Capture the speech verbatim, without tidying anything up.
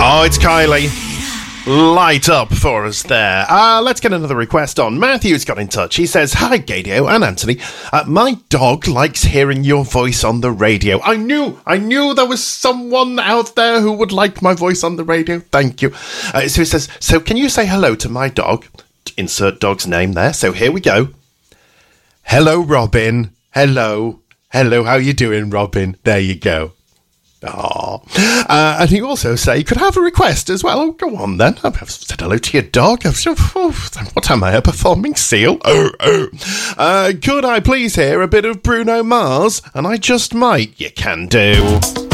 Oh, it's Kylie. Light up for us there. Uh, let's get another request on. Matthew's got in touch. He says, "Hi, Gadio and Anthony. Uh, my dog likes hearing your voice on the radio." I knew, I knew there was someone out there who would like my voice on the radio. Thank you. Uh, so he says, "So can you say hello to my dog?" Insert dog's name there. So here we go. "Hello, Robin. Hello. Hello, how you doing, Robin?" There you go. Aww. Uh, and you also say, "Could I have a request as well?" Oh, go on then. I've said hello to your dog. What am I, a performing seal? Oh, oh. Uh, could I please hear a bit of Bruno Mars? And I just might. You can do.